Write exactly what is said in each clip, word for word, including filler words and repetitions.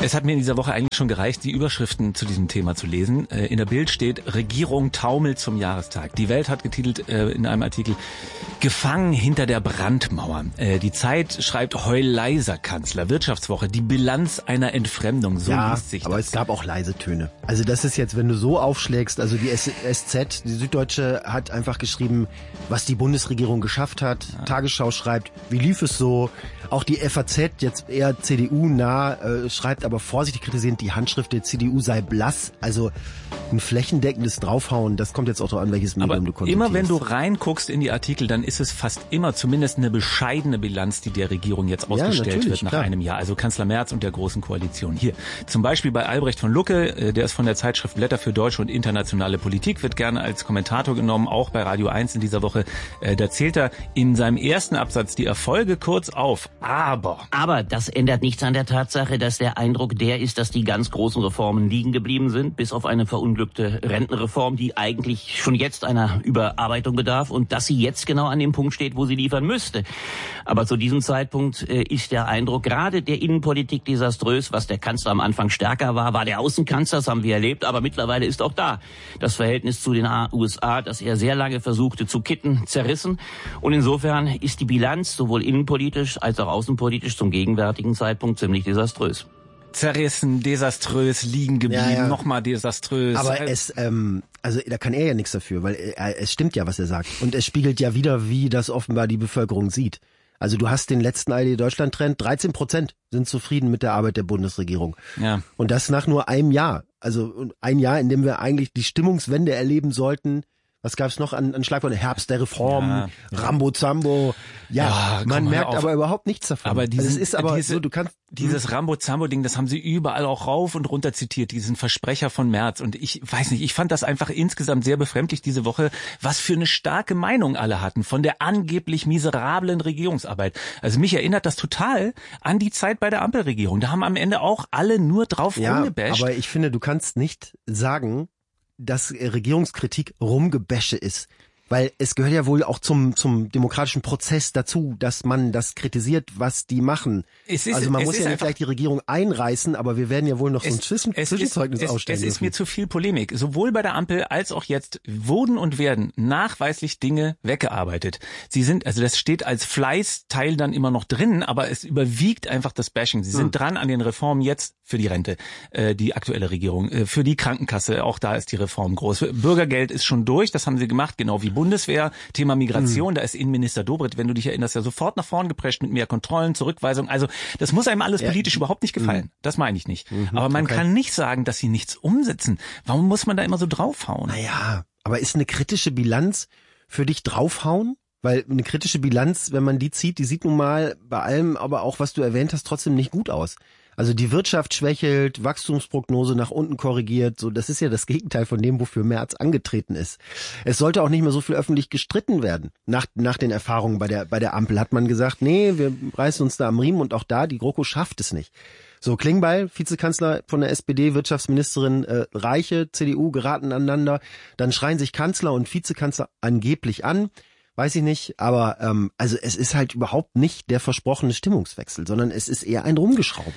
Es hat mir in dieser Woche eigentlich schon gereicht, die Überschriften zu diesem Thema zu lesen. In der Bild steht, Regierung taumelt zum Jahrestag. Die Welt hat getitelt äh, in einem Artikel, Gefangen hinter der Brandmauer. Äh, die Zeit schreibt, heul leiser Kanzler. Wirtschaftswoche, die Bilanz einer Entfremdung. So ja, liest sich aber das. Es gab auch leise Töne. Also das ist jetzt, wenn du so aufschlägst, also die S Z, die Süddeutsche, hat einfach geschrieben, was die Bundesregierung geschafft hat. Ja. Tagesschau schreibt, wie lief es so? Auch die F A Z, jetzt eher C D U-nah, äh, schreibt aber vorsichtig kritisierend, die Handschrift der C D U sei blass. Also ein flächendeckendes Draufhauen, das kommt jetzt auch darauf an, welches Medium aber du konsultierst. Immer wenn du reinguckst in die Artikel, dann ist es fast immer zumindest eine bescheidene Bilanz, die der Regierung jetzt ausgestellt ja, wird nach klar. einem Jahr. Also Kanzler Merz und der Großen Koalition. Hier zum Beispiel bei Albrecht von Lucke, der ist von der Zeitschrift Blätter für deutsche und internationale Politik, wird gerne als Kommentator genommen, auch bei Radio eins in dieser Woche. Da zählt er in seinem ersten Absatz die Erfolge kurz auf. Aber... Aber das ändert nichts an der Tatsache, dass der Eindruck der ist, dass die ganz großen Reformen liegen geblieben sind, bis auf eine verunglückte Rentenreform, die eigentlich schon jetzt einer Überarbeitung bedarf und dass sie jetzt genau an dem Punkt steht, wo sie liefern müsste. Aber zu diesem Zeitpunkt äh, ist der Eindruck gerade der Innenpolitik desaströs. Was der Kanzler am Anfang stärker war, war der Außenkanzler, das haben wir erlebt, aber mittlerweile ist auch da das Verhältnis zu den U S A, das er sehr lange versuchte zu kitten, zerrissen. Und insofern ist die Bilanz sowohl innenpolitisch als auch außenpolitisch zum gegenwärtigen Zeitpunkt ziemlich desaströs. Zerrissen, desaströs, liegen geblieben, ja, ja. nochmal desaströs. Aber es, ähm, also da kann er ja nichts dafür, weil er, es stimmt ja, was er sagt. Und es spiegelt ja wieder, wie das offenbar die Bevölkerung sieht. Also du hast den letzten A R D-Deutschland-Trend, dreizehn Prozent sind zufrieden mit der Arbeit der Bundesregierung. Ja. Und das nach nur einem Jahr. Also ein Jahr, in dem wir eigentlich die Stimmungswende erleben sollten. Was gab's noch an, an Schlagworten? Herbst der Reform, ja, Rambo Zambo. Ja, ja man merkt aber überhaupt nichts davon. Aber diesen, also es ist aber diese, so, du kannst dieses Rambo Zambo Ding, das haben sie überall auch rauf und runter zitiert, diesen Versprecher von Merz. Und ich weiß nicht, ich fand das einfach insgesamt sehr befremdlich diese Woche, was für eine starke Meinung alle hatten von der angeblich miserablen Regierungsarbeit. Also mich erinnert das total an die Zeit bei der Ampelregierung. Da haben am Ende auch alle nur drauf ja, rumgebasht. Aber ich finde, du kannst nicht sagen, dass Regierungskritik Rumgebäsche ist. Weil es gehört ja wohl auch zum zum demokratischen Prozess dazu, dass man das kritisiert, was die machen. Es ist, also man muss ja nicht gleich die Regierung einreißen, aber wir werden ja wohl noch so ein Zwischen- Zwischenzeugnis es, ausstellen. Es ist mir zu viel Polemik. Sowohl bei der Ampel als auch jetzt wurden und werden nachweislich Dinge weggearbeitet. Sie sind, also das steht als Fleißteil dann immer noch drin, aber es überwiegt einfach das Bashing. Sie sind hm. dran an den Reformen jetzt für die Rente, äh, die aktuelle Regierung, äh, für die Krankenkasse, auch da ist die Reform groß. Bürgergeld ist schon durch, das haben sie gemacht, genau wie Bundeswehr, Thema Migration, hm. da ist Innenminister Dobrindt, wenn du dich erinnerst, ja sofort nach vorn geprescht mit mehr Kontrollen, Zurückweisung. Also das muss einem alles ja. politisch überhaupt nicht gefallen. Hm. Das meine ich nicht. Mhm, aber man okay. kann nicht sagen, dass sie nichts umsetzen. Warum muss man da immer so draufhauen? Naja, aber ist eine kritische Bilanz für dich draufhauen? Weil eine kritische Bilanz, wenn man die zieht, die sieht nun mal bei allem, aber auch was du erwähnt hast, trotzdem nicht gut aus. Also die Wirtschaft schwächelt, Wachstumsprognose nach unten korrigiert, so das ist ja das Gegenteil von dem, wofür Merz angetreten ist. Es sollte auch nicht mehr so viel öffentlich gestritten werden. Nach nach den Erfahrungen bei der bei der Ampel hat man gesagt, nee, wir reißen uns da am Riemen und auch da, die GroKo schafft es nicht. So, Klingbeil, Vizekanzler von der S P D, Wirtschaftsministerin äh, Reiche, C D U geraten aneinander, dann schreien sich Kanzler und Vizekanzler angeblich an. Weiß ich nicht, aber ähm, also es ist halt überhaupt nicht der versprochene Stimmungswechsel, sondern es ist eher ein Rumgeschraube.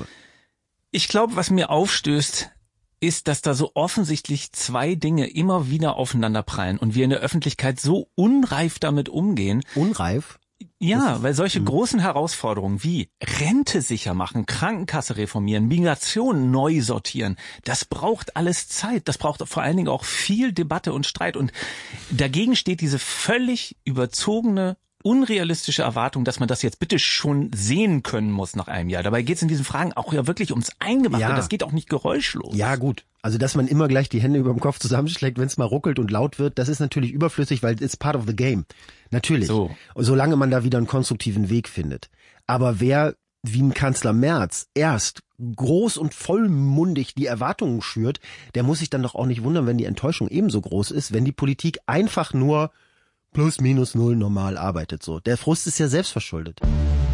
Ich glaube, was mir aufstößt, ist, dass da so offensichtlich zwei Dinge immer wieder aufeinander prallen und wir in der Öffentlichkeit so unreif damit umgehen. Unreif? Ja, weil solche großen Herausforderungen wie Rente sicher machen, Krankenkasse reformieren, Migration neu sortieren, das braucht alles Zeit. Das braucht vor allen Dingen auch viel Debatte und Streit. Und dagegen steht diese völlig überzogene, unrealistische Erwartung, dass man das jetzt bitte schon sehen können muss nach einem Jahr. Dabei geht es in diesen Fragen auch ja wirklich ums Eingemachte. Ja. Das geht auch nicht geräuschlos. Ja, gut. Also, dass man immer gleich die Hände über dem Kopf zusammenschlägt, wenn es mal ruckelt und laut wird, das ist natürlich überflüssig, weil it's part of the game. Natürlich. So. Solange man da wieder einen konstruktiven Weg findet. Aber wer wie ein Kanzler Merz erst groß und vollmundig die Erwartungen schürt, der muss sich dann doch auch nicht wundern, wenn die Enttäuschung ebenso groß ist, wenn die Politik einfach nur plus minus null normal arbeitet. So, der Frust ist ja selbstverschuldet.